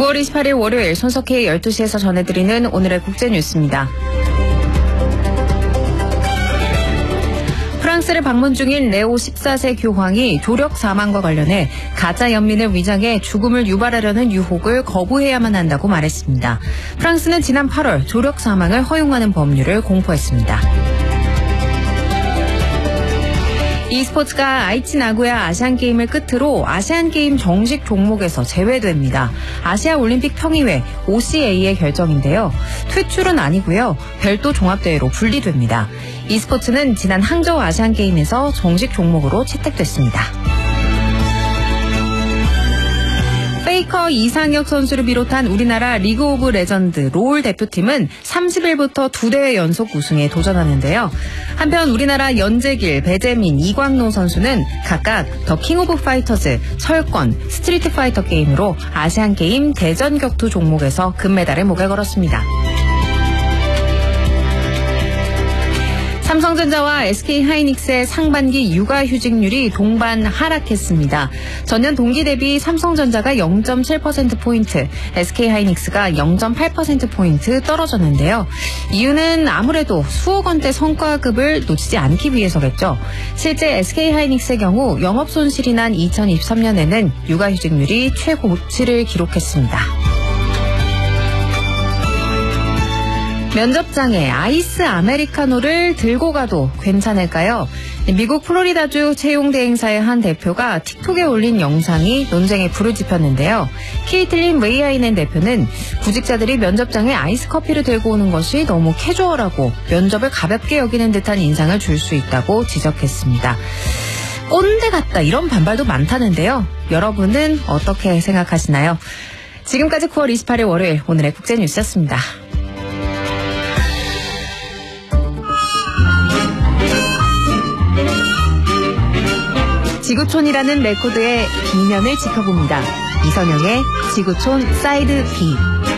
9월 28일 월요일 손석희의 12시에서 전해드리는 오늘의 국제뉴스입니다. 프랑스를 방문 중인 레오 14세 교황이 조력 사망과 관련해 가짜 연민을 위장해 죽음을 유발하려는 유혹을 거부해야만 한다고 말했습니다. 프랑스는 지난 8월 조력 사망을 허용하는 법률을 공포했습니다. e스포츠가 아이치 나고야 아시안게임을 끝으로 아시안게임 정식 종목에서 제외됩니다. 아시아올림픽 평의회 OCA의 결정인데요. 퇴출은 아니고요. 별도 종합대회로 분리됩니다. e스포츠는 지난 항저우 아시안게임에서 정식 종목으로 채택됐습니다. 페이커 이상혁 선수를 비롯한 우리나라 리그 오브 레전드 롤 대표팀은 30일부터 2대회 연속 우승에 도전하는데요. 한편 우리나라 연재길, 배재민, 이광노 선수는 각각 더 킹 오브 파이터즈, 철권, 스트리트 파이터 게임으로 아시안게임 대전 격투 종목에서 금메달을 목에 걸었습니다. 삼성전자와 SK하이닉스의 상반기 육아휴직률이 동반 하락했습니다. 전년 동기 대비 삼성전자가 0.7%포인트, SK하이닉스가 0.8%포인트 떨어졌는데요. 이유는 아무래도 수억 원대 성과급을 놓치지 않기 위해서겠죠. 실제 SK하이닉스의 경우 영업손실이 난 2023년에는 육아휴직률이 최고치를 기록했습니다. 면접장에 아이스 아메리카노를 들고 가도 괜찮을까요? 미국 플로리다주 채용대행사의 한 대표가 틱톡에 올린 영상이 논쟁에 불을 지폈는데요. 케이틀린 웨이아이넨 대표는 구직자들이 면접장에 아이스 커피를 들고 오는 것이 너무 캐주얼하고 면접을 가볍게 여기는 듯한 인상을 줄 수 있다고 지적했습니다. 꼰대 같다 이런 반발도 많다는데요. 여러분은 어떻게 생각하시나요? 지금까지 9월 28일 월요일 오늘의 국제뉴스였습니다. 지구촌이라는 레코드의 B면을 지켜봅니다. 이선영의 지구촌 사이드 B.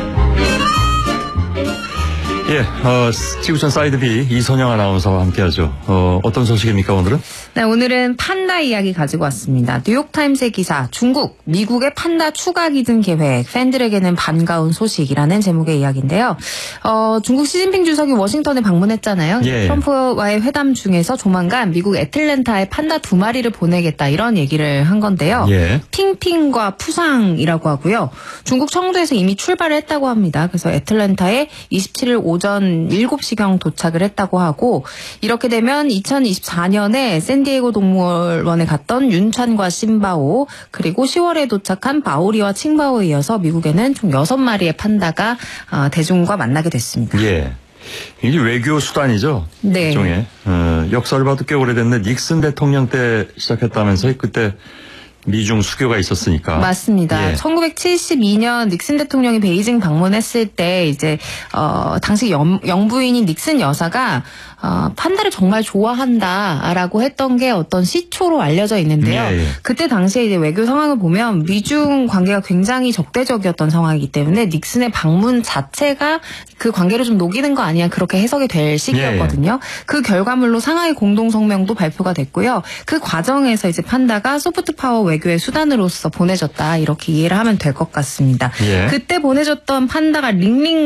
지구촌 사이드 B 이선영 아나운서와 함께하죠. 어떤 소식입니까 오늘은? 네, 오늘은 판다 이야기 가지고 왔습니다. 뉴욕타임스의 기사, 중국, 미국의 판다 추가 기증 계획, 팬들에게는 반가운 소식이라는 제목의 이야기인데요. 중국 시진핑 주석이 워싱턴에 방문했잖아요. 예. 트럼프와의 회담 중에서 조만간 미국 애틀랜타에 판다 2마리를 보내겠다 이런 얘기를 한 건데요. 예. 핑핑과 푸상이라고 하고요. 중국 청두에서 이미 출발을 했다고 합니다. 그래서 애틀랜타에 27일 오전 7시경 도착을 했다고 하고 이렇게 되면 2024년에 샌디에고 동물원에 갔던 윤찬과 신바오 그리고 10월에 도착한 바오리와 칭바오에 이어서 미국에는 총 6마리의 판다가 대중과 만나게 됐습니다. 예. 이게 외교 수단이죠. 네. 일종의. 역사를 봐도 꽤 오래됐는데 닉슨 대통령 때 시작했다면서요. 그때 미중 수교가 있었으니까. 맞습니다. 예. 1972년 닉슨 대통령이 베이징 방문했을 때 이제 당시 영부인인 닉슨 여사가 판다를 정말 좋아한다라고 했던 게 어떤 시초로 알려져 있는데요. 예. 그때 당시에 이제 외교 상황을 보면 미중 관계가 굉장히 적대적이었던 상황이기 때문에 닉슨의 방문 자체가 그 관계를 좀 녹이는 거 아니야 그렇게 해석이 될 시기였거든요. 그 결과물로 상하이 공동성명도 발표가 됐고요. 그 과정에서 이제 판다가 소프트 파워 외교의 수단으로서 보내졌다 이렇게 이해를 하면 될 것 같습니다. 예. 그때 보내줬던 판다가 링링